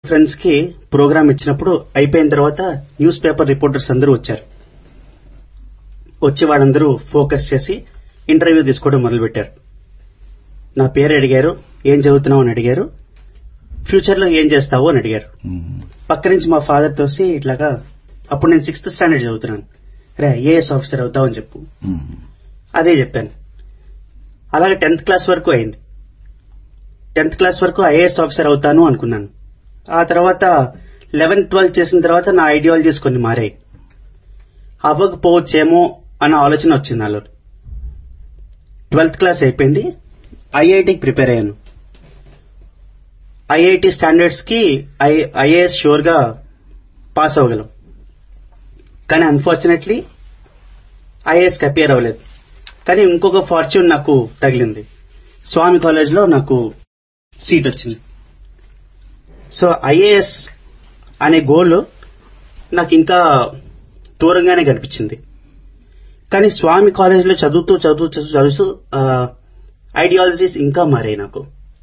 Friends కి programme ఇచ్చినప్పుడు అయిపోయిన తర్వాత న్యూస్ పేపర్ రిపోర్టర్స్ అందరూ వచ్చారు. వచ్చి వాళ్ళందరూ ఫోకస్ చేసి ఇంటర్వ్యూ తీసుకోవడం మొదలుపెట్టారు. నా పేరు అడిగారు, ఏం చదువుతున్నావు అని అడిగారు, ఫ్యూచర్ లో ఏం చేస్తావు అని అడిగారు. పక్క నుంచి మా ఫాదర్ తోసి ఇట్లాగా, అప్పుడు నేను 6th స్టాండర్డ్ చదువుతున్నాను, రే ఐఏఎస్ ఆఫీసర్ అవుతావు అని చెప్పు. అదే చెప్పాను. అలాగే 10th క్లాస్ వరకు అయింది. 10th క్లాస్ వరకు ఐఏఎస్ ఆఫీసర్ అవుతాను అనుకున్నాను. ఆ తర్వాత 11, 12 చేసిన తర్వాత నా ఐడియాలజీస్ కొన్ని మారాయి. అవ్వకపోవచ్చేమో అన్న ఆలోచన వచ్చింది నాలో. 12th క్లాస్ అయిపోయింది, ఐఐటికి ప్రిపేర్ అయ్యాను. ఐఐటి స్టాండర్డ్స్ కి ఐఏఎస్ షూర్ గా పాస్ అవ్వగలం. కానీ అన్ఫార్చునేట్లీ ఐఏఎస్ కి అపియర్ అవ్వలేదు. కానీ ఇంకొక ఫార్చ్యూన్ నాకు తగిలింది. స్వామి కాలేజ్ లో నాకు సీట్ వచ్చింది. సో ఐఏఎస్ అనే గోల్ నాకు ఇంకా దూరంగానే కనిపించింది. కానీ స్వామి కాలేజ్ లో చదువుతూ ఐడియాలజీస్ ఇంకా మారాయి నాకు.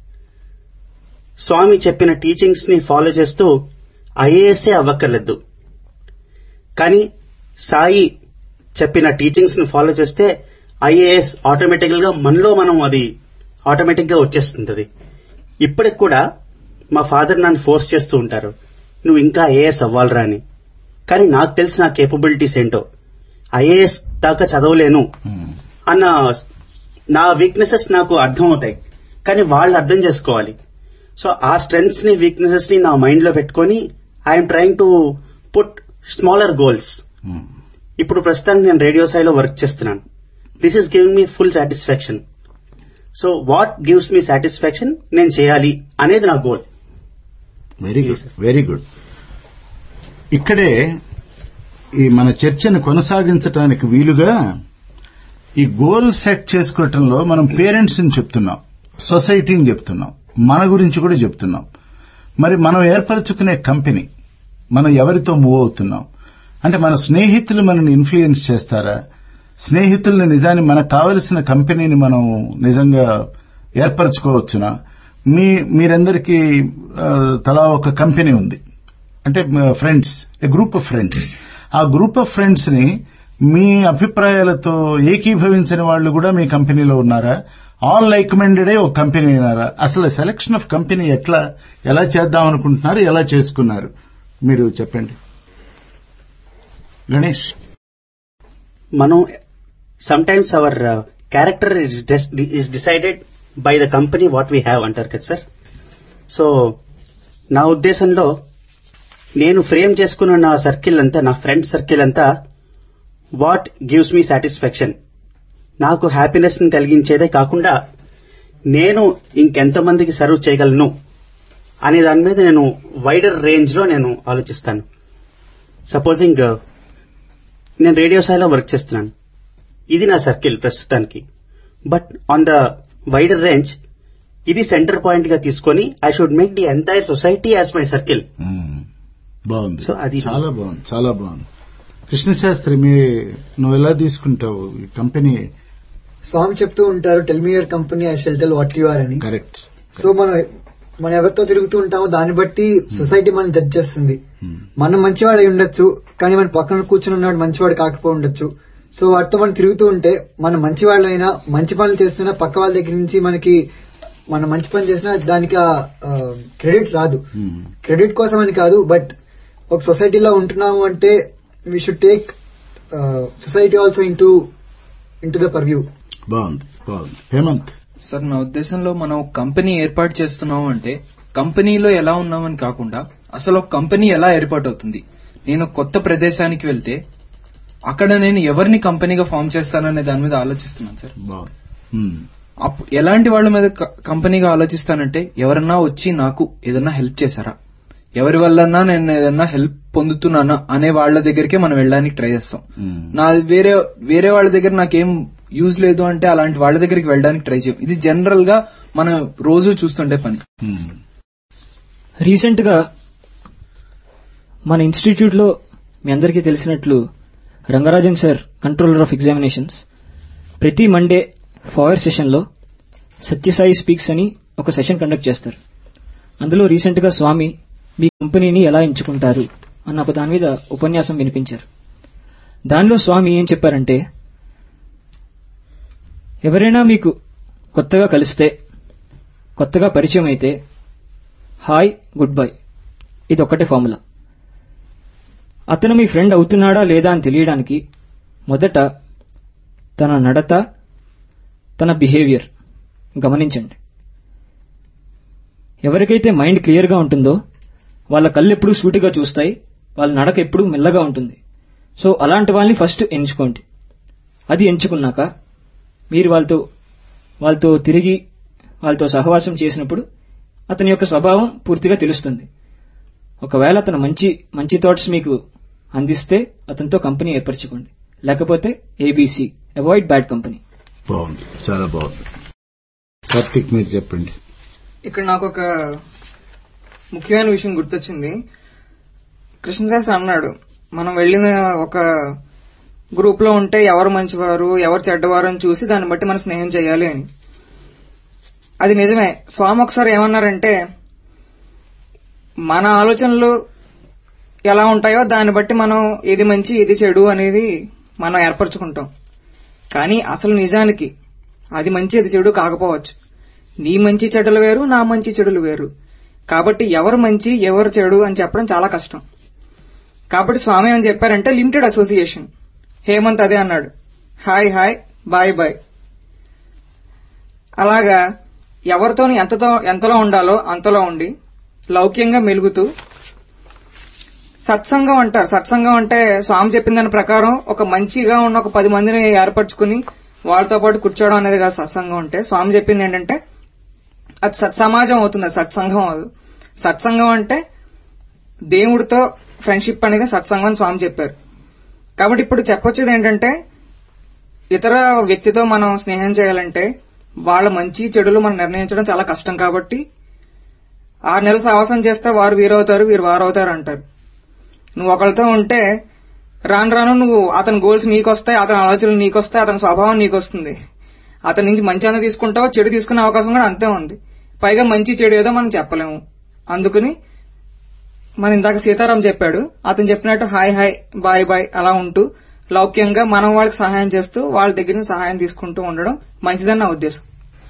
స్వామి చెప్పిన టీచింగ్స్ ని ఫాలో చేస్తూ ఐఏఎస్ఏ అవ్వక్కర్లేదు, కానీ సాయి చెప్పిన టీచింగ్స్ ని ఫాలో చేస్తే ఐఏఎస్ ఆటోమేటికల్ గా మనలో మనం అది ఆటోమేటిక్ గా వచ్చేస్తుంది. ఇప్పటికి కూడా మా ఫాదర్ నన్ను ఫోర్స్ చేస్తూ ఉంటారు, నువ్వు ఇంకా ఐఏఎస్ అవ్వాలరా అని. కానీ నాకు తెలిసి నా కేపబిలిటీస్ ఏంటో, ఐఏఎస్ దాకా చదవలేను అన్న నా వీక్నెసెస్ నాకు అర్థం అవుతాయి, కానీ వాళ్ళు అర్థం చేసుకోవాలి. సో ఆ స్ట్రెంగ్త్స్ ని వీక్నెసెస్ ని నా మైండ్ లో పెట్టుకుని I'm trying to put smaller goals. ఇప్పుడు ప్రస్తుతానికి నేను రేడియో సాయిలో వర్క్ చేస్తున్నాను. This is giving me full satisfaction. So what gives me satisfaction నేను చేయాలి అనేది నా goal. Very good, very good. ఇక్కడే ఈ మన చర్చను కొనసాగించడానికి వీలుగా ఈ గోల్ సెట్ చేసుకోవటంలో మనం పేరెంట్స్ ని చెప్తున్నాం, సొసైటీని చెప్తున్నాం, మన గురించి కూడా చెప్తున్నాం. మరి మనం ఏర్పరచుకునే కంపెనీ, మనం ఎవరితో మూవ్ అవుతున్నాం అంటే మన స్నేహితులు మనల్ని ఇన్ఫ్లుయెన్స్ చేస్తారా? స్నేహితుల్ని నిజాన్ని మనకు కావలసిన కంపెనీని మనం నిజంగా ఏర్పరచుకోవచ్చునా? మీరందరికీ తలా ఒక కంపెనీ ఉంది అంటే friends, A group of friends. ఆ గ్రూప్ ఆఫ్ ఫ్రెండ్స్ ని మీ అభిప్రాయాలతో ఏకీభవించిన వాళ్ళు కూడా మీ కంపెనీలో ఉన్నారా? ఆల్ లైక్ మైండెడే ఒక కంపెనీ అయినారా? అసలు సెలక్షన్ ఆఫ్ కంపెనీ ఎలా చేద్దాం అనుకుంటున్నారు, ఎలా చేసుకున్నారు మీరు చెప్పండి. గణేష్, మనం sometimes our character is decided by the company what we have అంటారు కదా సార్. సో నా ఉద్దేశంలో నేను ఫ్రేమ్ చేసుకున్న నా సర్కిల్ అంతా, నా ఫ్రెండ్ సర్కిల్ అంతా వాట్ గివ్స్ మీ సాటిస్ఫాక్షన్, నాకు హ్యాపీనెస్ ని కలిగించేదే కాకుండా నేను ఇంకెంతమందికి సర్వ్ చేయగలను అనే దాని మీద నేను వైడర్ రేంజ్ లో నేను ఆలోచిస్తాను. సపోజింగ్ నేను రేడియో సాయిలో వర్క్ చేస్తున్నాను, ఇది నా సర్కిల్ ప్రస్తుతానికి. But on the wider range ఇది సెంటర్ పాయింట్ గా తీసుకొని I should make the entire society as my circle. బాగుంది, సో అది చాలా బాగుంది, చాలా బాగుంది. కృష్ణశాస్త్రి, నువ్వు ఎలా తీసుకుంటావు ఈ కంపెనీ? స్వామి చెప్తూ ఉంటారు, tell me your company I shall tell what you are అని. కరెక్ట్. సో మనం ఎవరితో తిరుగుతూ ఉంటామో దాన్ని బట్టి సొసైటీ మనం జడ్జ్ చేస్తుంది. మనం మంచివాడై ఉండొచ్చు, కానీ మన పక్కన కూర్చుని ఉన్నాడు మంచివాడు కాకపోయి ఉండొచ్చు. సో వాటితో మనం తిరుగుతూ ఉంటే మనం మంచివాళ్ళైనా, మంచి పనులు చేస్తున్నా పక్క వాళ్ళ దగ్గర నుంచి మనం మంచి పని చేసినా దానికి క్రెడిట్ రాదు. క్రెడిట్ కోసం అని కాదు, బట్ ఒక సొసైటీలో ఉంటున్నాము అంటే we should take society also into the purview. బాగుంది, బాగుంది. హేమంత్ సార్, నా ఉద్దేశంలో మనం కంపెనీ ఏర్పాటు చేస్తున్నాం అంటే కంపెనీలో ఎలా ఉన్నామని కాకుండా అసలు ఒక కంపెనీ ఎలా ఏర్పాటు అవుతుంది. నేను కొత్త ప్రదేశానికి వెళ్తే అక్కడ నేను ఎవరిని కంపెనీగా ఫామ్ చేస్తాననే దాని మీద ఆలోచిస్తున్నాను సార్. ఎలాంటి వాళ్ళ మీద కంపెనీగా ఆలోచిస్తానంటే ఎవరన్నా వచ్చి నాకు ఏదన్నా హెల్ప్ చేశారా, ఎవరి వల్లన్నా నేను ఏదన్నా హెల్ప్ పొందుతున్నానా అనే వాళ్ళ దగ్గరికే మనం వెళ్ళడానికి ట్రై చేస్తాం. నా వేరే వాళ్ళ దగ్గర నాకేం యూజ్ లేదు అంటే అలాంటి వాళ్ళ దగ్గరికి వెళ్ళడానికి ట్రై చేయం. ఇది జనరల్ గా మనం రోజు చూస్తుంటే పని. రీసెంట్ గా మన ఇన్స్టిట్యూట్ లో మీ అందరికీ తెలిసినట్లు Rangarajan sir, controller of examinations, ప్రతి మండే ఫాయర్ సెషన్ లో సత్యసాయి స్పీక్స్ అని ఒక సెషన్ కండక్ట్ చేస్తారు. అందులో రీసెంట్ గా స్వామి మీ కంపెనీని ఎలా ఎంచుకుంటారు అన్న ఒక దాని మీద ఉపన్యాసం వినిపించారు. దానిలో స్వామి ఏం చెప్పారంటే, ఎవరైనా మీకు కొత్తగా కలిస్తే, కొత్తగా పరిచయం అయితే హాయ్ గుడ్ బై, ఇది ఒక్కటే ఫార్ములా. అతను మీ ఫ్రెండ్ అవుతున్నాడా లేదా అని తెలియడానికి మొదట తన నడత, తన బిహేవియర్ గమనించండి. ఎవరికైతే మైండ్ క్లియర్గా ఉంటుందో వాళ్ళ కళ్ళు ఎప్పుడూ సూటిగా చూస్తాయి, వాళ్ళ నడక ఎప్పుడూ మెల్లగా ఉంటుంది. సో అలాంటి వాళ్ళని ఫస్ట్ ఎంచుకోండి. అది ఎంచుకున్నాక మీరు వాళ్ళతో తిరిగి వాళ్ళతో సహవాసం చేసినప్పుడు అతని యొక్క స్వభావం పూర్తిగా తెలుస్తుంది. ఒకవేళ అతను మంచి థాట్స్ మీకు అందిస్తే అతనితో కంపెనీ ఏర్పరచుకోండి, లేకపోతే ఏబీసీ, అవాయిడ్ బ్యాడ్ కంపెనీ. బాగుంది, చాలా బాగుంది. కార్తిక్ మీరు చెప్పండి. ఇక్కడ నాకు ఒక ముఖ్యమైన విషయం గుర్తొచ్చింది. కృష్ణశాస్త్రి అన్నాడు, మనం వెళ్ళిన ఒక గ్రూప్ లో ఉంటే ఎవరు మంచివారు ఎవరు చెడ్డవారు అని చూసి దాన్ని బట్టి మనం స్నేహం చేయాలి అని. అది నిజమే. స్వామి ఒకసారి ఏమన్నారంటే, మన ఆలోచనలు ఎలా ఉంటాయో దాన్ని బట్టి మనం ఏది మంచి ఏది చెడు అనేది మనం ఏర్పరచుకుంటాం. కానీ అసలు నిజానికి అది మంచి అది చెడు కాకపోవచ్చు. నీ మంచి చెడులు వేరు, నా మంచి చెడులు వేరు. కాబట్టి ఎవరు మంచి ఎవరు చెడు అని చెప్పడం చాలా కష్టం. కాబట్టి స్వామి ఏమని చెప్పారంటే, లిమిటెడ్ అసోసియేషన్. హేమంత్ అదే అన్నాడు, హాయ్ హాయ్ బాయ్ బాయ్. అలాగా ఎవరితో ఎంతలో ఉండాలో అంతలో ఉండి లౌక్యంగా మెలుగుతూ సత్సంగం అంటారు. సత్సంగం అంటే స్వామి చెప్పిన దాని ప్రకారం ఒక మంచిగా ఉన్న ఒక 10 మందిని ఏర్పరచుకుని వాళ్ళతో పాటు కూర్చోవడం అనేది కాదు సత్సంగం అంటే. స్వామి చెప్పింది ఏంటంటే అది సత్సమాజం అవుతుంది, అది సత్సంగం అవ్వదు. సత్సంగం అంటే దేవుడితో ఫ్రెండ్షిప్ అనేది సత్సంగం అని స్వామి చెప్పారు. కాబట్టి ఇప్పుడు చెప్పొచ్చేది ఏంటంటే, ఇతర వ్యక్తితో మనం స్నేహం చేయాలంటే వాళ్ళ మంచి చెడులు మనం నిర్ణయించడం చాలా కష్టం. కాబట్టి 6 నెలలు సావాసం చేస్తే వారు వీరవుతారు, వీరు వారవుతారు అంటారు. నువ్వు ఒకరితో ఉంటే రాను రాను నువ్వు అతని గోల్స్ నీకొస్తాయి, అతని ఆలోచనలు నీకొస్తాయి, అతని స్వభావం నీకొస్తుంది. అతని నుంచి మంచి అన్న తీసుకుంటావు, చెడు తీసుకునే అవకాశం కూడా అంతే ఉంది. పైగా మంచి చెడు ఏదో మనం చెప్పలేము. అందుకని మన ఇందాక సీతారాం చెప్పాడు, అతను చెప్పినట్టు హాయ్ హాయ్ బాయ్ బాయ్ అలా ఉంటూ లౌక్యంగా మనం వాళ్ళకి సహాయం చేస్తూ వాళ్ళ దగ్గర నుంచి సహాయం తీసుకుంటూ ఉండడం మంచిదని నా ఉద్దేశం.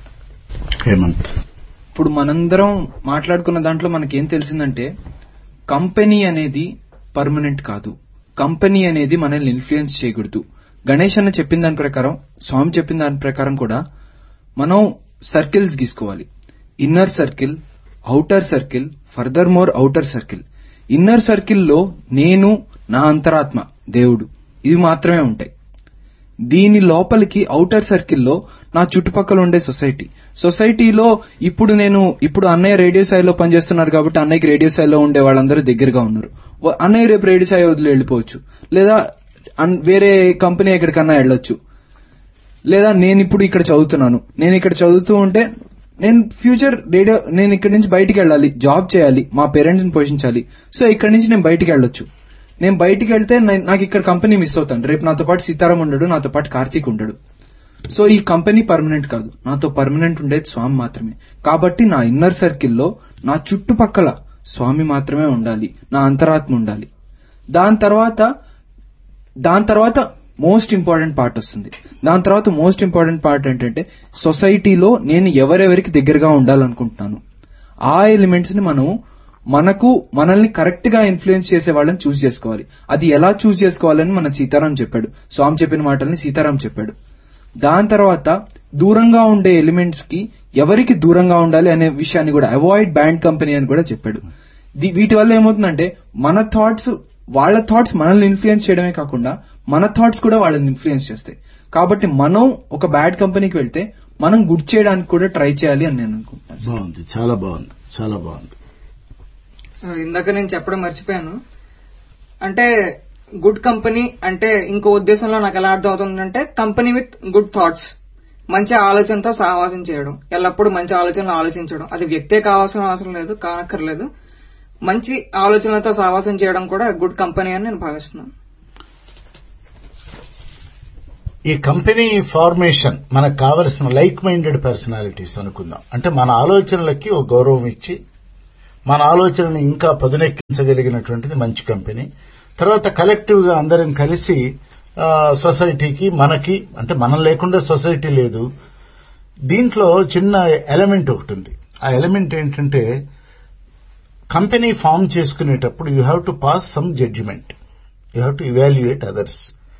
ఇప్పుడు మనందరం మాట్లాడుకున్న దాంట్లో మనకేం తెలిసిందంటే, కంపెనీ అనేది పర్మనెంట్ కాదు, కంపెనీ అనేది మనల్ని ఇన్ఫ్లుయెన్స్ చేయకూడదు. గణేష్ అన్న చెప్పిన దాని ప్రకారం, స్వామి చెప్పిన దాని ప్రకారం కూడా మనం circles గీసుకోవాలి. Inner circle, outer circle, further more outer circle. Inner సర్కిల్లో నేను, నా అంతరాత్మ, దేవుడు, ఇవి మాత్రమే ఉంటాయి. దీని లోపలికి ఔటర్ సర్కిల్లో నా చుట్టుపక్కల ఉండే సొసైటీలో ఇప్పుడు అన్నయ్య రేడియో స్థాయిలో పనిచేస్తున్నారు కాబట్టి అన్నయ్యకి రేడియో స్థాయిలో ఉండే వాళ్ళందరూ దగ్గరగా ఉన్నారు. అన్నయ్య రేపు రేడియో స్థాయి వదిలి వెళ్ళిపోవచ్చు, లేదా వేరే కంపెనీ ఎక్కడికన్నా వెళ్ళొచ్చు. లేదా నేను ఇప్పుడు ఇక్కడ చదువుతున్నాను, నేను ఇక్కడ చదువుతూ ఉంటే నేను ఫ్యూచర్ రేడియో, నేను ఇక్కడి నుంచి బయటికి వెళ్ళాలి, జాబ్ చేయాలి, మా పేరెంట్స్ ని పోషించాలి. సో ఇక్కడి నుంచి నేను బయటికి వెళ్ళొచ్చు. నేను బయటికి వెళ్తే నాకు ఇక్కడ కంపెనీ మిస్ అవుతాను. రేపు నాతో పాటు సీతారాం ఉండడు, నాతో పాటు కార్తీక్ ఉండడు. సో ఈ కంపెనీ పర్మనెంట్ కాదు, నాతో పర్మనెంట్ ఉండేది స్వామి మాత్రమే. కాబట్టి నా ఇన్నర్ సర్కిల్లో నా చుట్టుపక్కల స్వామి మాత్రమే ఉండాలి, నా అంతరాత్మ ఉండాలి. దాని తర్వాత మోస్ట్ ఇంపార్టెంట్ పార్ట్ వస్తుంది. దాని తర్వాత మోస్ట్ ఇంపార్టెంట్ పార్ట్ ఏంటంటే, సొసైటీలో నేను ఎవరెవరికి దగ్గరగా ఉండాలనుకుంటున్నాను ఆ ఎలిమెంట్స్ ని మనల్ని కరెక్ట్ గా ఇన్ఫ్లుయెన్స్ చేసే వాళ్ళని చూస్ చేసుకోవాలి. అది ఎలా చూస్ చేసుకోవాలని మన సీతారాం చెప్పాడు. స్వామి చెప్పిన మాటల్ని సీతారాం చెప్పాడు. దాని తర్వాత దూరంగా ఉండే ఎలిమెంట్స్ కి ఎవరికి దూరంగా ఉండాలి అనే విషయాన్ని కూడా, అవాయిడ్ బ్యాడ్ కంపెనీ అని కూడా చెప్పాడు. వీటి వల్ల ఏమవుతుందంటే, మన థాట్స్ వాళ్ళ థాట్స్ మనల్ని ఇన్ఫ్లుయెన్స్ చేయడమే కాకుండా మన థాట్స్ కూడా వాళ్ళని ఇన్ఫ్లుయెన్స్ చేస్తాయి. కాబట్టి మనం ఒక బ్యాడ్ కంపెనీకి వెళ్తే మనం గుడ్ చేయడానికి కూడా ట్రై చేయాలి అని నేను అనుకుంటున్నాను. బాగుంది, చాలా బాగుంది, చాలా బాగుంది. ఇందాక నేను చెప్పడం మర్చిపోయాను. అంటే గుడ్ కంపెనీ అంటే ఇంకో ఉద్దేశంలో నాకు ఎలా అర్థం అవుతుందంటే, కంపెనీ విత్ గుడ్ థాట్స్, మంచి ఆలోచనతో సహవాసం చేయడం, ఎల్లప్పుడూ మంచి ఆలోచనలు ఆలోచించడం. అది వ్యక్తే కావాల్సిన అవసరం లేదు, కానక్కర్లేదు. మంచి ఆలోచనలతో సహవాసం చేయడం కూడా గుడ్ కంపెనీ అని నేను భావిస్తున్నాను. ఈ కంపెనీ ఫార్మేషన్ మనకు కావలసిన లైక్ మైండెడ్ పర్సనాలిటీస్ అనుకుందాం. అంటే మన ఆలోచనలకి ఒక గౌరవం ఇచ్చి మన ఆలోచనని ఇంకా పదునెక్కించగలిగినటువంటిది మంచి కంపెనీ. తర్వాత కలెక్టివ్ గా అందరం కలిసి సొసైటీకి, మనకి, అంటే మనం లేకుండా సొసైటీ లేదు. దీంట్లో చిన్న ఎలిమెంట్ ఒకటి ఉంది. ఆ ఎలిమెంట్ ఏంటంటే, కంపెనీ ఫామ్ చేసుకునేటప్పుడు you have to pass some judgement, you have to evaluate others.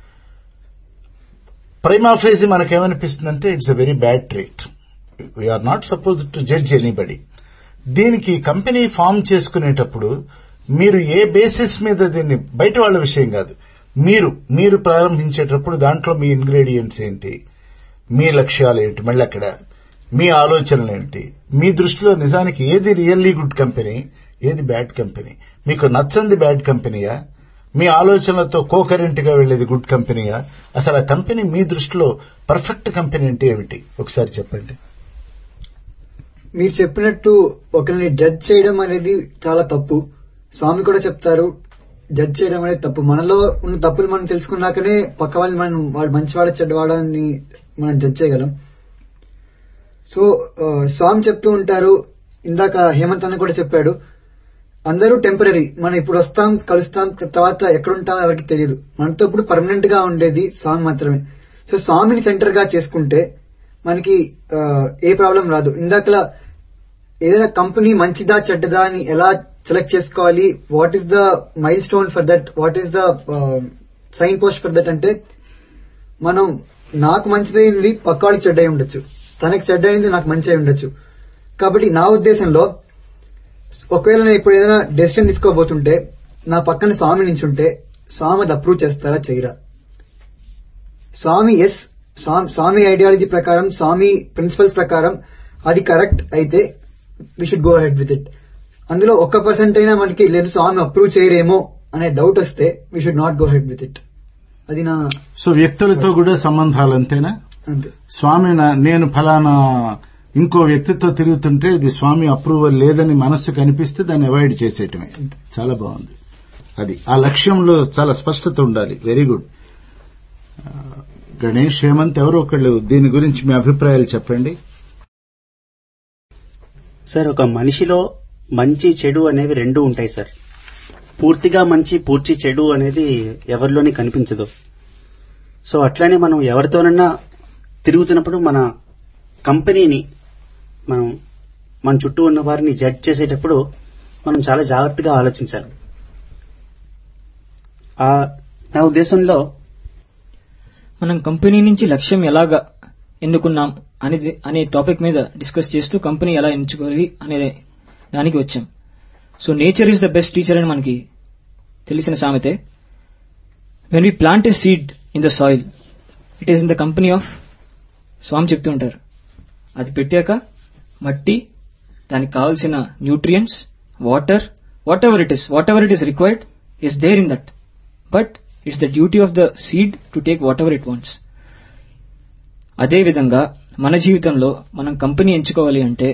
Prima phase మనకేమనిపిస్తుందంటే it's a very bad treat, we are not suppose to judge anybody. దీనికి కంపెనీ ఫామ్ చేసుకునేటప్పుడు మీరు ఏ బేసిస్ మీద దీన్ని, బయట వాళ్ళ విషయం కాదు, మీరు ప్రారంభించేటప్పుడు దాంట్లో మీ ఇంగ్రీడియంట్స్ ఏంటి, మీ లక్ష్యాలు ఏంటి, మళ్ళీ అక్కడ మీ ఆలోచనలు ఏంటి, మీ దృష్టిలో నిజానికి ఏది రియల్లీ గుడ్ కంపెనీ, ఏది బ్యాడ్ కంపెనీ, మీకు నచ్చంది బ్యాడ్ కంపెనీయా, మీ ఆలోచనలతో కోకరెంట్ గా వెళ్లేది గుడ్ కంపెనీయా, అసలు ఆ కంపెనీ మీ దృష్టిలో పర్ఫెక్ట్ కంపెనీ అంటే ఏమిటి ఒకసారి చెప్పండి. మీరు చెప్పినట్టు ఒకరిని జడ్జ్ చేయడం అనేది చాలా తప్పు. స్వామి కూడా చెప్తారు, జడ్జ్ చేయడం అనేది తప్పు. మనలో ఉన్న తప్పులు మనం తెలుసుకున్నాకనే పక్క వాళ్ళని మనం వాడు మంచివాడ చెడ్డవాడని మనం జడ్జ్ చేయగలం. సో స్వామి చెప్తూ ఉంటారు, ఇందాక హేమంత్ అన్న కూడా చెప్పాడు, అందరూ టెంపరీ, మనం ఇప్పుడు వస్తాం కలుస్తాం, తర్వాత ఎక్కడుంటాం ఎవరికి తెలియదు. మనతో ఇప్పుడు పర్మనెంట్ గా ఉండేది స్వామి మాత్రమే. సో స్వామిని సెంటర్ గా చేసుకుంటే మనకి ఏ ప్రాబ్లం రాదు. ఇందాకలా ఏదైనా కంపెనీ మంచిదా చెడ్డదా అని ఎలా సెలెక్ట్ చేసుకోవాలి, what is the mile stone for that, what is the sign post for that అంటే, మనం నాకు మంచిదైంది పక్క వాళ్ళకి చెడ్డ అయి ఉండొచ్చు, తనకి చెడ్డ అయింది నాకు మంచి అయి ఉండొచ్చు. కాబట్టి నా ఉద్దేశంలో ఒకవేళ నేను ఇప్పుడు ఏదైనా డెసిషన్ తీసుకోబోతుంటే నా పక్కన స్వామి నించుంటే స్వామి అది అప్రూవ్ చేస్తారా చేయరా? స్వామి ఎస్, స్వామి ఐడియాలజీ ప్రకారం, స్వామి ప్రిన్సిపల్స్ ప్రకారం అది కరెక్ట్ అయితే we should go ahead with it. అందులో 1% అయినా మనకి లేదు స్వామి అప్రూవ్ చేయరేమో అనే డౌట్ వస్తే we should not go ahead with it. అది నా. సో వ్యక్తులతో కూడా సంబంధాలు అంతేనా? అంతే. స్వామి నేను ఫలానా ఇంకో వ్యక్తితో తిరుగుతుంటే ఇది స్వామి అప్రూవల్ లేదని మనస్సుకు అనిపిస్తే దాన్ని అవాయిడ్ చేసేయటమే. చాలా బాగుంది. అది ఆ లక్ష్యంలో చాలా స్పష్టత ఉండాలి. Very good. గణేష్, హేమంత్, ఎవరో ఒకళ్ళు దీని గురించి మీ అభిప్రాయాలు చెప్పండి. సార్, ఒక మనిషిలో మంచి చెడు అనేవి రెండు ఉంటాయి సార్. పూర్తిగా మంచి పూర్తి చెడు అనేది ఎవరిలోని కనిపించదు. సో అట్లానే మనం ఎవరితోనన్నా తిరుగుతున్నప్పుడు మన కంపెనీని, మన చుట్టూ ఉన్న వారిని జడ్జ్ చేసేటప్పుడు మనం చాలా జాగ్రత్తగా ఆలోచించాలి. నా ఉద్దేశంలో మనం కంపెనీ నుంచి లక్ష్యం ఎలాగా ఎన్నుకున్నాం అనే టాపిక్ మీద డిస్కస్ చేస్తూ కంపెనీ ఎలా ఎంచుకోవాలి అనే దానికి వచ్చాం. So nature is the best teacher అని మనకి తెలిసిన సామెతే. When we plant a seed in the soil, it is in the company of స్వామి చెప్తూ ఉంటారు. అది పెట్టాక మట్టి, దానికి కావాల్సిన nutrients, water, what ever it is required is there in that. But it's the duty of the seed to take what ever it wants. అదేవిధంగా మన జీవితంలో మనం కంపెనీ ఎంచుకోవాలి అంటే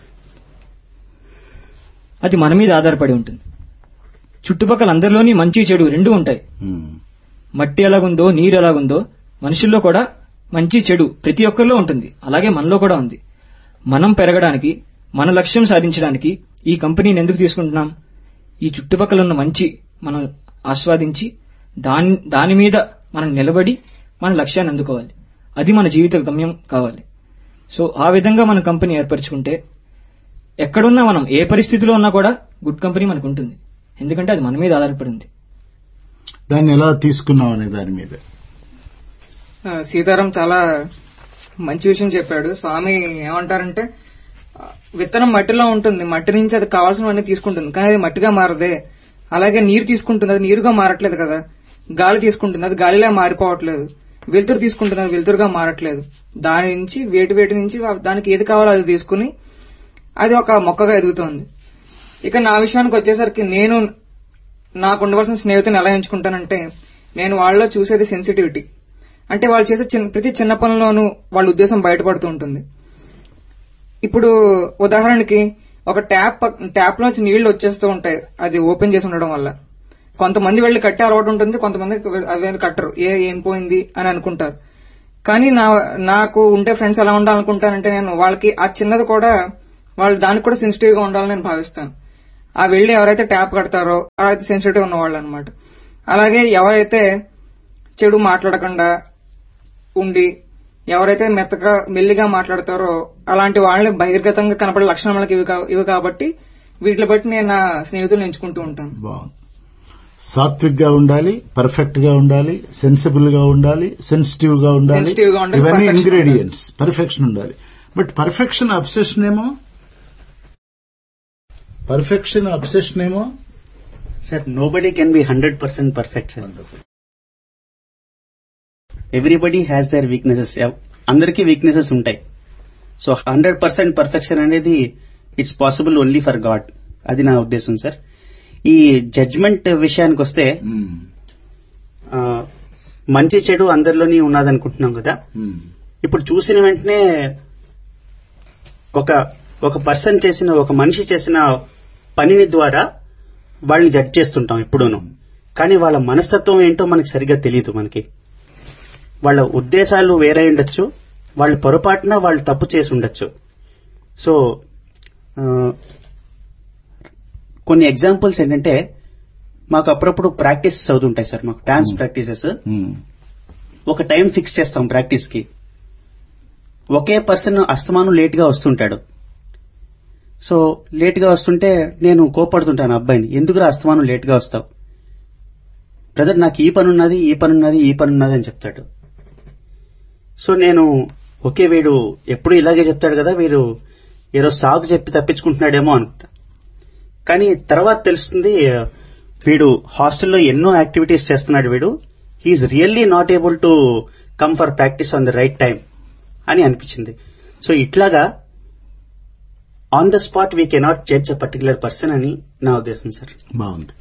అది మన మీద ఆధారపడి ఉంటుంది. చుట్టుపక్కల అందరిలోని మంచి చెడు రెండు ఉంటాయి. మట్టి ఎలాగుందో, నీరు ఎలాగుందో, మనుషుల్లో కూడా మంచి చెడు ప్రతి ఒక్కరిలో ఉంటుంది. అలాగే మనలో కూడా ఉంది. మనం పెరగడానికి, మన లక్ష్యం సాధించడానికి ఈ కంపెనీని ఎందుకు తీసుకుంటున్నాం? ఈ చుట్టుపక్కల ఉన్న మంచి మనం ఆస్వాదించి దాని మీద మనం నిలబడి మన లక్ష్యాన్ని అందుకోవాలి. అది మన జీవిత గమ్యం కావాలి. సో ఆ విధంగా మన కంపెనీ ఏర్పరచుకుంటే ఎక్కడున్నా, మనం ఏ పరిస్థితిలో ఉన్నా కూడా గుడ్ కంపెనీ మనకు ఉంటుంది. ఎందుకంటే అది మన మీద ఆధారపడి ఉంది. దాన్ని ఎలా తీసుకున్నాం అనే దాని మీద సీతారాం చాలా మంచి విషయం చెప్పాడు. స్వామి ఏమంటారంటే, విత్తనం మట్టిలో ఉంటుంది, మట్టి నుంచి అది కావాల్సినవన్నీ తీసుకుంటుంది, కానీ అది మట్టిగా మారదే. అలాగే నీరు తీసుకుంటుంది, అది నీరుగా మారట్లేదు కదా. గాలి తీసుకుంటుంది, అది గాలిలా మారిపోవట్లేదు. వెలుతురు తీసుకుంటుంది, అది వెలుతురుగా మారట్లేదు. దాని నుంచి వేటి నుంచి దానికి ఏది కావాలో అది తీసుకుని అది ఒక మొక్కగా ఎదుగుతోంది. ఇక నా విషయానికి వచ్చేసరికి, నేను నాకు ఉండవలసిన స్నేహితుని ఎలా ఎంచుకుంటానంటే, నేను వాళ్ళలో చూసేది సెన్సిటివిటీ. అంటే వాళ్ళు చేసే ప్రతి చిన్న పనిలోనూ వాళ్ళ ఉద్దేశం బయటపడుతూ ఉంటుంది. ఇప్పుడు ఉదాహరణకి ఒక ట్యాప్ లోంచి నీళ్లు వచ్చేస్తూ ఉంటాయి, అది ఓపెన్ చేసి ఉండడం వల్ల. కొంతమంది వెళ్లి కట్టే అలవాటు ఉంటుంది, కొంతమంది అవి కట్టరు, ఏం పోయింది అని అనుకుంటారు. కానీ నాకు ఉండే ఫ్రెండ్స్ ఎలా ఉండాలనుకుంటానంటే, నేను వాళ్ళకి ఆ చిన్నది కూడా, వాళ్ళు దానికి కూడా సెన్సిటివ్ గా ఉండాలని నేను భావిస్తాను. ఆ వెళ్లి ఎవరైతే ట్యాప్ కడతారో ఎవరైతే సెన్సిటివ్ ఉన్నవాళ్ళు అనమాట. అలాగే ఎవరైతే చెడు మాట్లాడకుండా ఉండి ఎవరైతే మెల్లిగా మాట్లాడతారో అలాంటి వాళ్ళని బహిర్గతంగా కనపడే లక్షణాలు మనకి ఇవి కాబట్టి వీటిని బట్టి నేను నా స్నేహితులను ఎంచుకుంటూ ఉంటాను. బాగుంది. సాత్విక్ గా ఉండాలి, పర్ఫెక్ట్ గా ఉండాలి, సెన్సిబుల్ గా ఉండాలి, సెన్సిటివ్ గా ఉండాలి, ఇవన్నీ ఇంగ్రీడియంట్స్. పర్ఫెక్షన్ ఉండాలి. బట్ పర్ఫెక్షన్ అబ్సెషన్ ఏమో sir nobody can be 100% perfect sir. Everybody has their weaknesses. అందరికీ వీక్నెసెస్ ఉంటాయి. సో 100% పర్ఫెక్షన్ అనేది it's possible only for God. అది నా ఉద్దేశం సార్. ఈ జడ్జ్మెంట్ విషయానికి వస్తే మంచి చెడు అందరిలోని ఉన్నదనుకుంటున్నాం కదా. ఇప్పుడు చూసిన వెంటనే ఒక పర్సన్ చేసిన, ఒక మనిషి చేసిన పనిని ద్వారా వాళ్ళని జడ్జ్ చేస్తుంటాం ఎప్పుడూను. కానీ వాళ్ళ మనస్తత్వం ఏంటో మనకి సరిగ్గా తెలియదు. మనకి వాళ్ళ ఉద్దేశాలు వేరే ఉండొచ్చు, వాళ్ళు పొరపాటున వాళ్ళు తప్పు చేసి ఉండొచ్చు. సో కొన్ని ఎగ్జాంపుల్స్ ఏంటంటే, మాకు అప్పుడప్పుడు ప్రాక్టీసెస్ అవుతుంటాయి సార్. మాకు డాన్స్ ప్రాక్టీసెస్ ఒక టైం ఫిక్స్ చేస్తాం ప్రాక్టీస్ కి. ఒకే పర్సన్ అస్తమానం లేట్ గా వస్తుంటాడు. సో లేట్ గా వస్తుంటే నేను కోపడుతుంటాను అబ్బాయిని, ఎందుకురా అస్తమానం లేట్ గా వస్తావు? బ్రదర్ నాకు ఈ పని ఉన్నది అని చెప్తాడు. సో నేను ఓకే వీడు ఎప్పుడు ఇలాగే చెప్తాడు కదా, వీడు ఏదో సాగు చెప్పి తప్పించుకుంటున్నాడేమో అనుకుంటా. కానీ తర్వాత తెలుస్తుంది వీడు హాస్టల్లో ఎన్నో యాక్టివిటీస్ చేస్తున్నాడు. వీడు he's really not able to come for practice on the right time అని అనిపించింది. సో ఇట్లాగా on the spot we cannot judge a particular person అని నా ఉద్దేశం సార్. బాగుంది.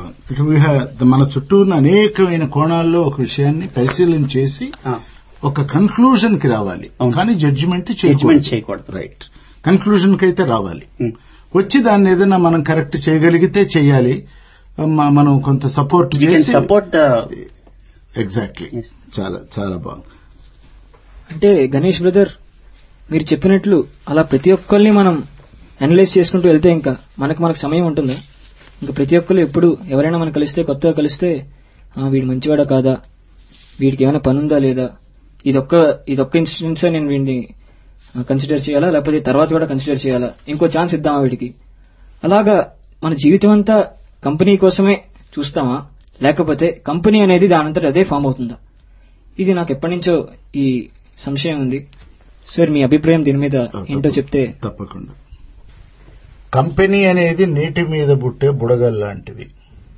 మన చుట్టూ ఉన్న అనేకమైన కోణాల్లో ఒక విషయాన్ని పరిశీలన చేసి ఒక కన్క్లూజన్ కి రావాలి, కానీ జడ్జిమెంట్ చేయకూడదు. రైట్, కన్క్లూజన్ కి అయితే రావాలి. వచ్చి దాన్ని ఏదైనా మనం కరెక్ట్ చేయగలిగితే చెయ్యాలి. మనం కొంత సపోర్ట్ చేసి ఎగ్జాక్ట్లీ. చాలా చాలా బాగుంది. అంటే గణేష్ బ్రదర్ మీరు చెప్పినట్లు అలా ప్రతి ఒక్కరిని మనం అనలైజ్ చేసుకుంటూ వెళ్తే ఇంకా మనకు సమయం ఉంటుందా? ఇంకా ప్రతి ఒక్కరు ఎప్పుడు ఎవరైనా మనం కలిస్తే, కొత్తగా కలిస్తే వీడు మంచివాడా కాదా, వీడికి ఏమైనా పని ఉందా లేదా, ఇదొక్క ఇన్సిడెంట్స్ నేను వీడిని కన్సిడర్ చేయాలా, లేకపోతే తర్వాత కూడా కన్సిడర్ చేయాలా, ఇంకో ఛాన్స్ ఇద్దామా వీడికి? అలాగా మన జీవితం అంతా కంపెనీ కోసమే చూస్తామా, లేకపోతే కంపెనీ అనేది దానంతట అదే ఫామ్ అవుతుందా? ఇది నాకు ఎప్పటి నుంచో ఈ సంశయం ఉంది సార్. మీ అభిప్రాయం దీని మీద ఏంటో చెప్తే. తప్పకుండా. కంపెనీ అనేది నీటి మీద పుట్టే బుడగలు లాంటివి.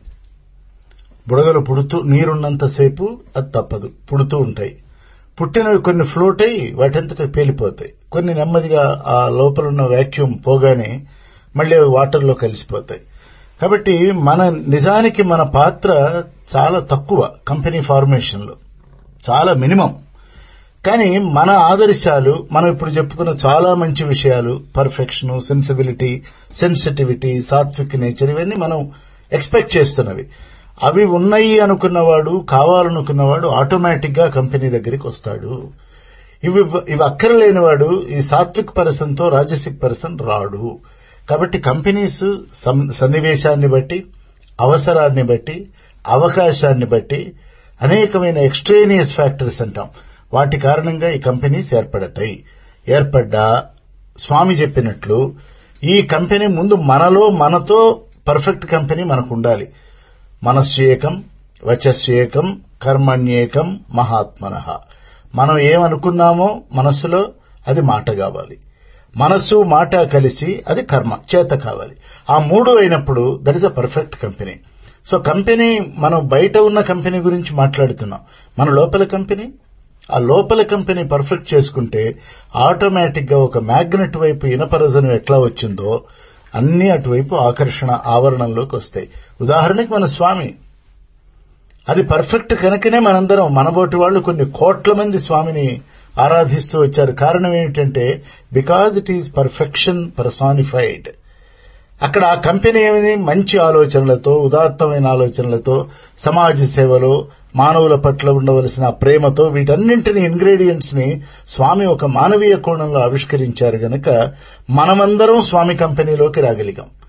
బుడగలు నీరున్నంతసేపు అది తప్పదు, పుడుతూ ఉంటాయి. పుట్టినవి కొన్ని ఫ్లోట్ అయ్యి వాటంతట పేలిపోతాయి, కొన్ని నెమ్మదిగా ఆ లోపలున్న వ్యాక్యూమ్ పోగానే మళ్లీ అవి వాటర్లో కలిసిపోతాయి. కాబట్టి నిజానికి మన పాత్ర చాలా తక్కువ కంపెనీ ఫార్మేషన్ లో, చాలా మినిమం. కానీ మన ఆదర్శాలు, మనం ఇప్పుడు చెప్పుకున్న చాలా మంచి విషయాలు, perfection, sensibility, sensitivity, Satvik nature, ఇవన్నీ మనం ఎక్స్పెక్ట్ చేస్తున్నవి. అవి ఉన్నాయి అనుకున్నవాడు, కావాలనుకున్నవాడు ఆటోమేటిక్ గా కంపెనీ దగ్గరికి వస్తాడు. ఇవి అక్కరలేనివాడు ఈ సాత్విక్ పర్సన్ తో రాజసిక్ పర్సన్ రాడు. కాబట్టి కంపెనీస్ సన్నివేశాన్ని బట్టి, అవసరాన్ని బట్టి, అవకాశాన్ని బట్టి అనేకమైన ఎక్స్ట్రేనియస్ ఫ్యాక్టర్స్ అంటాం, వాటి కారణంగా ఈ కంపెనీస్ ఏర్పడతాయి. ఏర్పడ్డా స్వామి చెప్పినట్లు ఈ కంపెనీ ముందు మనతో పర్ఫెక్ట్ కంపెనీ మనకు ఉండాలి. మనస్యేకం, వచస్యేకం, కర్మణ్యేకం, మహాత్మనః. మనం ఏమనుకున్నామో మనస్సులో అది మాట కావాలి, మనస్సు మాట కలిసి అది కర్మ చేత కావాలి. ఆ మూడు అయినప్పుడు that is a perfect company. So company, మనం బయట ఉన్న కంపెనీ గురించి మాట్లాడుతున్నాం, మన లోపల కంపెనీ, ఆ లోపల కంపెనీ పర్ఫెక్ట్ చేసుకుంటే ఆటోమేటిక్ గా ఒక మ్యాగ్నెట్ వైపు ఇనపరజను ఎట్లా వచ్చిందో అన్ని అటువైపు ఆకర్షణ ఆవరణంలోకి వస్తాయి. ఉదాహరణకి మన స్వామి, అది పర్ఫెక్ట్ కనుకనే మనందరం, మనబోటి వాళ్ళు కొన్ని కోట్ల మంది స్వామిని ఆరాధిస్తూ వచ్చారు. కారణం ఏమిటంటే because it is perfection personified. అక్కడ ఆ కంపెనీ ఏమిది, మంచి ఆలోచనలతో, ఉదాత్తమైన ఆలోచనలతో, సమాజ సేవలో, మానవుల పట్ల ఉండవలసిన ప్రేమతో, వీటన్నింటినీ ఇంగ్రీడియంట్స్ ని స్వామి ఒక మానవీయ కోణంలో ఆవిష్కరించారు గనక మనమందరం స్వామి కంపెనీలోకి రాగలిగాం.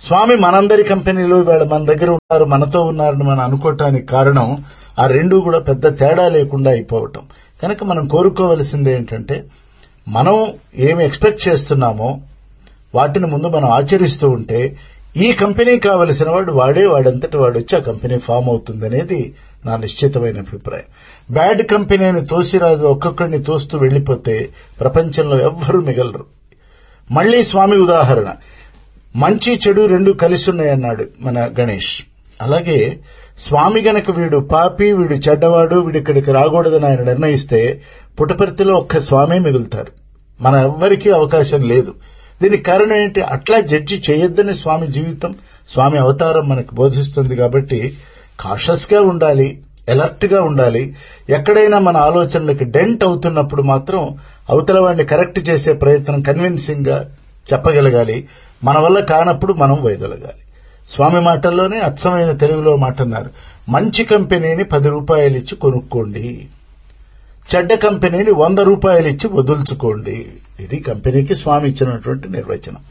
స్వామి మనందరి కంపెనీలో ఇవాళ మన దగ్గర ఉన్నారు, మనతో ఉన్నారని మనం అనుకోవటానికి కారణం ఆ రెండూ కూడా పెద్ద తేడా లేకుండా అయిపోవటం. కనుక మనం కోరుకోవలసింది ఏంటంటే, మనం ఏమి ఎక్స్పెక్ట్ చేస్తున్నామో వాటిని ముందు మనం ఆచరిస్తూ ఉంటే ఈ కంపెనీ కావలసిన వాడంతటి వాడు వచ్చి ఆ కంపెనీ ఫామ్ అవుతుందనేది నా నిశ్చితమైన అభిప్రాయం. బ్యాడ్ కంపెనీని తోసిరాజు ఒక్కొక్కడిని తోస్తూ వెళ్లిపోతే ప్రపంచంలో ఎవ్వరూ మిగలరు. మళ్లీ స్వామి ఉదాహరణ, మంచి చెడు రెండు కలిసున్నాయన్నాడు మన గణేష్. అలాగే స్వామి గనక వీడు పాపి, వీడు చెడ్డవాడు, వీడిక్కడికి రాకూడదని ఆయన నిర్ణయిస్తే పుటపర్తిలో ఒక్క స్వామి మిగులుతారు. మన ఎవ్వరికీ అవకాశం లేదు. దీనికి కారణం ఏంటి? అట్లా జడ్జి చేయొద్దని స్వామి జీవితం, స్వామి అవతారం మనకు బోధిస్తుంది. కాబట్టి కాషస్ గా ఉండాలి, అలర్ట్ గా ఉండాలి. ఎక్కడైనా మన ఆలోచనలకు డెంట్ అవుతున్నప్పుడు మాత్రం అవతల వాడిని కరెక్ట్ చేసే ప్రయత్నం కన్విన్సింగ్ గా చెప్పగలగాలి. మన వల్ల కానప్పుడు మనం వైదొలగాలి. స్వామి మాటల్లోనే అచ్చమైన తెలుగులో మాట అన్నారు, మంచి కంపెనీని 10 రూపాయలు ఇచ్చి కొనుక్కోండి, చెడ్డ కంపెనీని 100 రూపాయలు ఇచ్చి వదుల్చుకోండి. ఇది కంపెనీకి స్వామి ఇచ్చినటువంటి నిర్వచనం.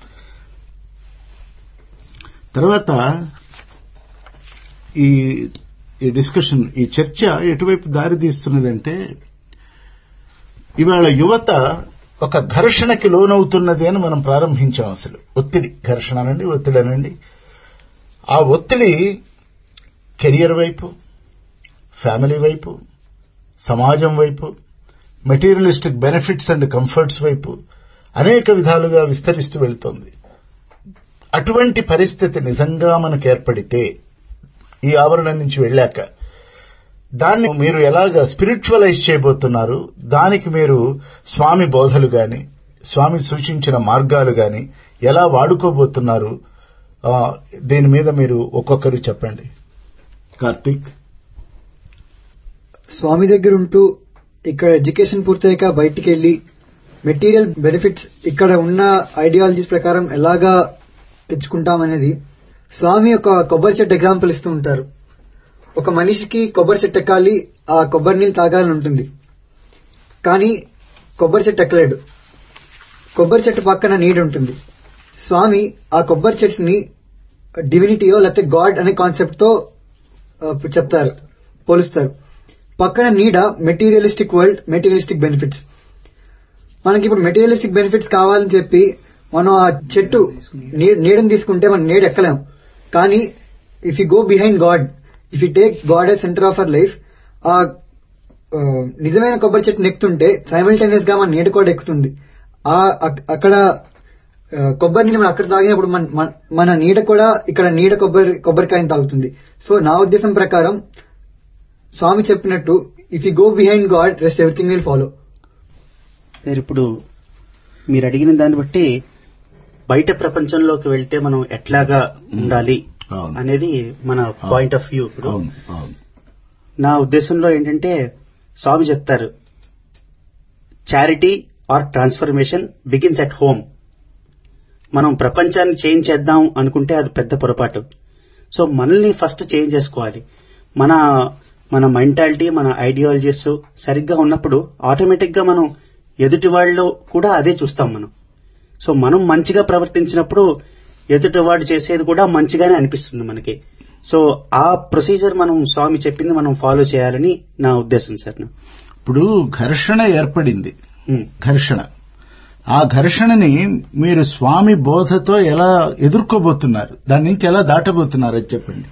తర్వాత ఈ డిస్కషన్, ఈ చర్చ ఎటువైపు దారి తీస్తున్నదంటే, ఇవాళ యువత ఒక ఘర్షణకి లోనవుతున్నది అని మనం ప్రారంభించాం. అసలు ఒత్తిడి, ఘర్షణ అనండి, ఒత్తిడి అనండి. ఆ ఒత్తిడి కెరియర్ వైపు, ఫ్యామిలీ వైపు, సమాజం వైపు, మెటీరియలిస్టిక్ బెనిఫిట్స్ అండ్ కంఫర్ట్స్ వైపు అనేక విధాలుగా విస్తరిస్తూ వెళ్తోంది. అటువంటి పరిస్థితి నిజంగా మనకు ఏర్పడితే, ఈ ఆవరణ నుంచి వెళ్ళాక దాన్ని మీరు ఎలాగా స్పిరిచువలైజ్ చేయబోతున్నారు, దానికి మీరు స్వామి బోధలు గాని, స్వామి సూచించిన మార్గాలు గాని ఎలా వాడుకోబోతున్నారు, దీని మీద మీరు ఒక్కొక్కరు చెప్పండి. కార్తీక్. స్వామి దగ్గర ఉంటూ ఇక్కడ ఎడ్యుకేషన్ పూర్తయ్యాక బయటికి వెళ్లి మెటీరియల్ బెనిఫిట్స్ ఇక్కడ ఉన్న ఐడియాలజీస్ ప్రకారం ఎలాగా తెచ్చుకుంటామనేది స్వామి ఒక కొబ్బరి చెట్టు ఎగ్జాంపుల్ ఇస్తూ ఉంటారు. ఒక మనిషికి కొబ్బరి చెట్టు ఎక్కాలి, ఆ కొబ్బరి నీళ్ళు తాగాలని ఉంటుంది, కానీ కొబ్బరి చెట్టు ఎక్కలేడు. కొబ్బరి చెట్టు పక్కన నీడ ఉంటుంది. స్వామి ఆ కొబ్బరి చెట్టుని డివినిటీయో లేకపోతే గాడ్ అనే కాన్సెప్ట్ తో చెప్తారు, పోలుస్తారు. పక్కన నీడ మెటీరియలిస్టిక్ వరల్డ్, మెటీరియలిస్టిక్ బెనిఫిట్స్. మనకి ఇప్పుడు మెటీరియలిస్టిక్ బెనిఫిట్స్ కావాలని చెప్పి మనం ఆ చెట్టు నీడని తీసుకుంటే మనం నీడ ఎక్కలేం. కానీ if you go behind God, if you take God as centre of our life, ఆ నిజమైన కొబ్బరి చెట్టుని ఎక్కుతుంటే సైమల్టేనియస్ గా మన నీడ కూడా ఎక్కుతుంది. అక్కడ కొబ్బరి నీళ్ళు మనం అక్కడ తాగినప్పుడు మన నీడ కూడా ఇక్కడ నీడ కొబ్బరికాయని తాగుతుంది. సో నా ఉద్దేశం ప్రకారం స్వామి చెప్పినట్టు if you go behind God, rest everything will follow. ఇప్పుడు మీరు అడిగిన దాన్ని బట్టి బయట ప్రపంచంలోకి వెళ్తే మనం ఎట్లాగా ఉండాలి అనేది మన పాయింట్ ఆఫ్ వ్యూ. ఇప్పుడు నా ఉద్దేశంలో ఏంటంటే, స్వామి చెప్తారు, charity are transformation begins at home. మనం ప్రపంచాన్ని చేంజ్ చేద్దాం అనుకుంటే అది పెద్ద పొరపాటు. సో మనల్ని ఫస్ట్ చేంజ్ చేసుకోవాలి. మన మెంటాలిటీ, మన ఐడియాలజీస్ సరిగ్గా ఉన్నప్పుడు ఆటోమేటిక్ గా మనం ఎదుటి వాళ్ళు కూడా అదే చూస్తాం మనం. సో మనం మంచిగా ప్రవర్తించినప్పుడు ఎదుటివాడు చేసేది కూడా మంచిగానే అనిపిస్తుంది మనకి. సో ఆ ప్రొసీజర్ మనం స్వామి చెప్పింది మనం ఫాలో చేయాలని నా ఉద్దేశం సార్. ఇప్పుడు ఘర్షణ ఏర్పడింది, ఘర్షణ. ఆ ఘర్షణని మీరు స్వామి బోధతో ఎలా ఎదుర్కోబోతున్నారు, దాని నుంచి ఎలా దాటబోతున్నారు అది చెప్పండి.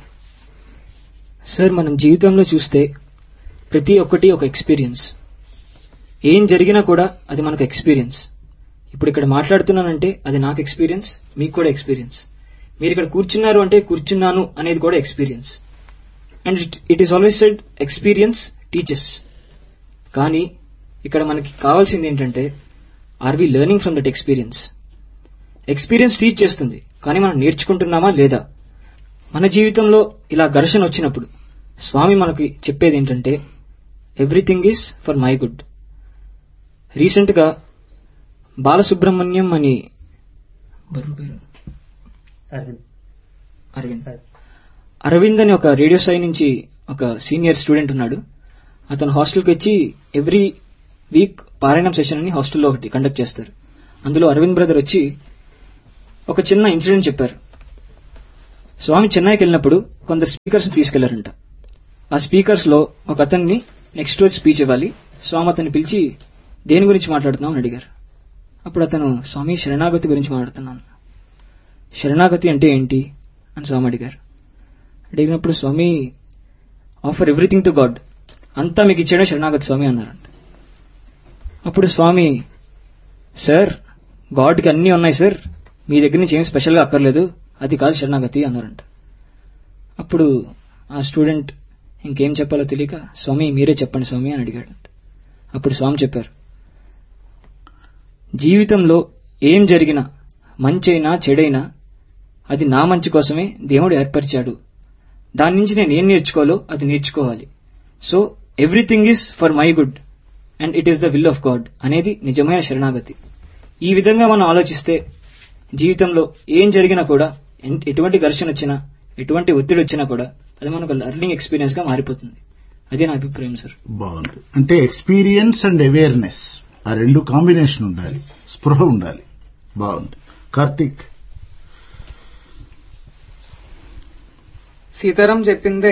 సార్, మనం జీవితంలో చూస్తే ప్రతి ఒక్కటి ఒక ఎక్స్పీరియన్స్. ఏం జరిగినా కూడా అది మనకు ఎక్స్పీరియన్స్. ఇప్పుడు ఇక్కడ మాట్లాడుతున్నానంటే అది నాకు ఎక్స్పీరియన్స్, మీకు కూడా ఎక్స్పీరియన్స్. మీరు ఇక్కడ కూర్చున్నారు అంటే కూర్చున్నాను అనేది కూడా experience. And it is always said experience teaches. కానీ ఇక్కడ మనకి కావాల్సింది ఏంటంటే, are we learning from that experience? Experience teach చేస్తుంది, కానీ మనం నేర్చుకుంటున్నామా లేదా? మన జీవితంలో ఇలా ఘర్షణ వచ్చినప్పుడు స్వామి మనకి చెప్పేది ఏంటంటే, everything is for my good. Recent గా బాలసుబ్రహ్మణ్యం అని అరవింద్ అని ఒక రేడియో సాయి నుంచి ఒక సీనియర్ స్టూడెంట్ ఉన్నాడు. అతను హాస్టల్కి వచ్చి ఎవ్రీ వీక్ పారాయణం సెషన్ అని హాస్టల్లో ఒకటి కండక్ట్ చేస్తారు. అందులో అరవింద్ బ్రదర్ వచ్చి ఒక చిన్న ఇన్సిడెంట్ చెప్పారు. స్వామి చెన్నైకి వెళ్ళినప్పుడు కొందరు స్పీకర్స్ తీసుకెళ్లారంట. ఆ స్పీకర్స్ లో ఒక అతన్ని నెక్స్ట్ రోజు స్పీచ్ ఇవ్వాలి. స్వామి అతన్ని పిలిచి దేని గురించి మాట్లాడుతున్నావు అని అడిగారు. అప్పుడు అతను స్వామి శరణాగతి గురించి మాట్లాడుతున్నాను. శరణాగతి అంటే ఏంటి అని స్వామి అడిగారు. అడిగినప్పుడు స్వామి ఆఫర్ ఎవ్రీథింగ్ టు గాడ్, అంతా మీకు ఇచ్చాడే శరణాగతి స్వామి అన్నారంట. అప్పుడు స్వామి సార్ గాడ్కి అన్నీ ఉన్నాయి సార్, మీ దగ్గర నుంచి ఏం స్పెషల్గా అక్కర్లేదు, అది కాదు శరణాగతి అన్నారంట. అప్పుడు ఆ స్టూడెంట్ ఇంకేం చెప్పాలో తెలియక స్వామి మీరే చెప్పండి స్వామి అని అడిగాడంట. అప్పుడు స్వామి చెప్పారు, జీవితంలో ఏం జరిగినా మంచైనా చెడైనా అది నా మంచి కోసమే దేవుడు ఏర్పరిచాడు. దాని నుంచి నేను ఏం నేర్చుకోవాలో అది నేర్చుకోవాలి. So everything is for my good and it is the will of God అనేది నిజమైన శరణాగతి. ఈ విధంగా మనం ఆలోచిస్తే జీవితంలో ఏం జరిగినా కూడా, ఎటువంటి ఘర్షణ వచ్చినా, ఎటువంటి ఒత్తిడి వచ్చినా కూడా అది మనకు లెర్నింగ్ ఎక్స్పీరియన్స్ గా మారిపోతుంది. అదే నా అభిప్రాయం సార్. బాగుంది. అంటే ఎక్స్పీరియన్స్ అండ్ అవేర్నెస్ ఆ రెండు కాంబినేషన్ ఉండాలి, స్పృహ ఉండాలి. బాగుంది. కార్తీక్, సీతారాం చెప్పిందే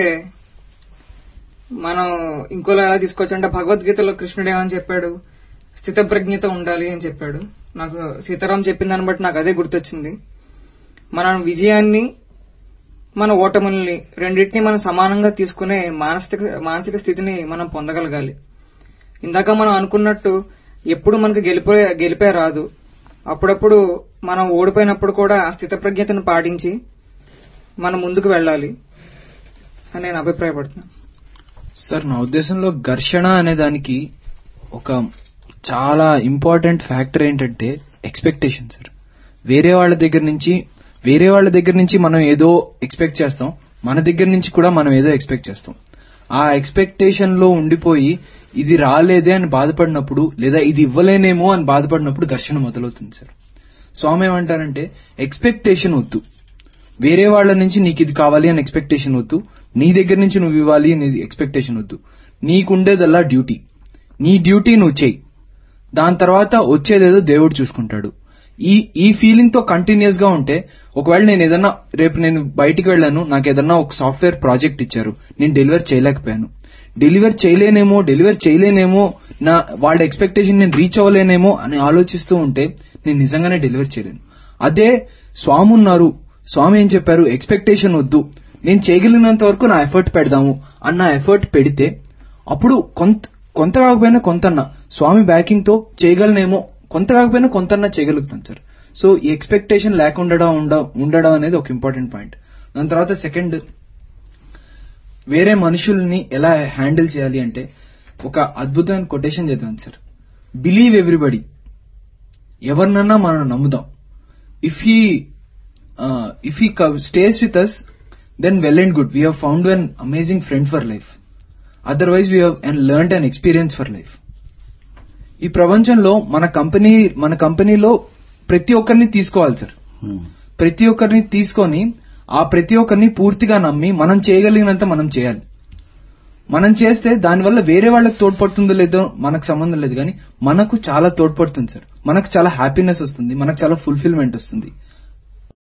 మనం ఇంకోలా ఎలా తీసుకోవచ్చంటే, భగవద్గీతలో కృష్ణుడు ఏమని చెప్పాడు, స్థితప్రజ్ఞత ఉండాలి అని చెప్పాడు. నాకు సీతారాం చెప్పిన దాన్ని బట్టి నాకు అదే గుర్తొచ్చింది. మన విజయాన్ని మన ఓటముల్ని రెండింటినీ మనం సమానంగా తీసుకునే మానసిక స్థితిని మనం పొందగలగాలి. ఇందాక మనం అనుకున్నట్టు ఎప్పుడు మనకు గెలిపే రాదు. అప్పుడప్పుడు మనం ఓడిపోయినప్పుడు కూడా ఆ స్థితప్రజ్ఞతను పాటించి మనం ముందుకు వెళ్ళాలి అని నేను అభిప్రాయపడుతున్నాను. సార్ నా ఉద్దేశంలో ఘర్షణ అనే దానికి ఒక చాలా ఇంపార్టెంట్ ఫ్యాక్టర్ ఏంటంటే ఎక్స్పెక్టేషన్ సార్. వేరే వాళ్ళ దగ్గర నుంచి మనం ఏదో ఎక్స్పెక్ట్ చేస్తాం, మన దగ్గర నుంచి కూడా మనం ఏదో ఎక్స్పెక్ట్ చేస్తాం. ఆ ఎక్స్పెక్టేషన్ లో ఉండిపోయి ఇది రాలేదే అని బాధపడినప్పుడు, లేదా ఇది ఇవ్వలేనేమో అని బాధపడినప్పుడు ఘర్షణ మొదలవుతుంది సార్. స్వామి ఏమంటారంటే ఎక్స్పెక్టేషన్ వద్దు, వేరే వాళ్ళ నుంచి నీకు ఇది కావాలి అని ఎక్స్పెక్టేషన్ వద్దు, నీ దగ్గర నుంచి నువ్వు ఇవ్వాలి అని ఎక్స్పెక్టేషన్ వద్దు. నీకుండేదల్లా డ్యూటీ, నీ డ్యూటీ నువ్వు చెయ్యి, దాని తర్వాత వచ్చేదేదో దేవుడు చూసుకుంటాడు. ఈ ఫీలింగ్ తో కంటిన్యూస్ గా ఉంటే, ఒకవేళ రేపు నేను బయటికి వెళ్ళాను, నాకు ఏదన్నా ఒక సాఫ్ట్వేర్ ప్రాజెక్ట్ ఇచ్చారు, నేను డెలివర్ చేయలేనేమో, నా వాళ్ళ ఎక్స్పెక్టేషన్ నేను రీచ్ అవ్వలేనేమో అని ఆలోచిస్తూ ఉంటే నేను నిజంగానే డెలివర్ చేయలేను. అదే స్వామి ఉన్నారు, స్వామి ఏం చెప్పారు, ఎక్స్పెక్టేషన్ వద్దు, నేను చేయగలిగినంత వరకు నా ఎఫర్ట్ పెడదాము అన్న ఎఫర్ట్ పెడితే అప్పుడు కొంత కాకపోయినా కొంతన్నా స్వామి బ్యాకింగ్ తో చేయగలనేమో, కొంత కాకపోయినా కొంతన్నా చేయగలుగుతాను సార్. సో ఈ ఎక్స్పెక్టేషన్ లేకుండా ఉండడం అనేది ఒక ఇంపార్టెంట్ పాయింట్. దాని తర్వాత సెకండ్, వేరే మనుషుల్ని ఎలా హ్యాండిల్ చేయాలి అంటే ఒక అద్భుతమైన కొటేషన్ చదివాను సార్. బిలీవ్ ఎవ్రీబడి, ఎవరినన్నా మనం నమ్ముదాం. If he stays with us then well and good, we have found an amazing friend for life, otherwise we have learned an experience for life. ఈ ప్రపంచంలో మన కంపెనీలో ప్రతి ఒక్కరిని తీసుకోవాలి సార్. ప్రతి ఒక్కరిని తీసుకొని ఆ ప్రతి ఒక్కరిని పూర్తిగా నమ్మి మనం చేయగలిగినంత మనం చేయాలి. మనం చేస్తే దానివల్ల వేరే వాళ్ళకి తోడ్పడుతుందో లేదో మనకు సంబంధం లేదు, కానీ మనకు చాలా తోడ్పడుతుంది సార్. మనకు చాలా హ్యాపీనెస్ వస్తుంది, మనకు చాలా ఫుల్ఫిల్మెంట్ వస్తుంది.